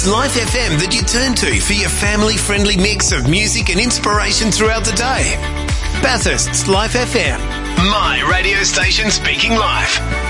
It's Life FM that you turn to for your family-friendly mix of music and inspiration throughout the day. Bathurst's Life FM. My radio station speaking life.